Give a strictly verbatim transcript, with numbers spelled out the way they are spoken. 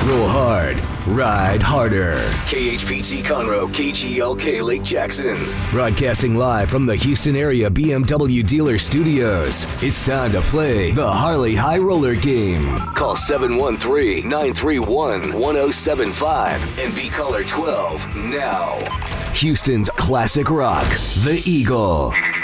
Roll hard, ride harder. K H P T Conroe, K G L K Lake Jackson. Broadcasting live from the Houston area B M W dealer studios. It's time to play the Harley High Roller game. Call seven one three, nine three one, one oh seven five and be caller twelve now. Houston's classic rock, The Eagle.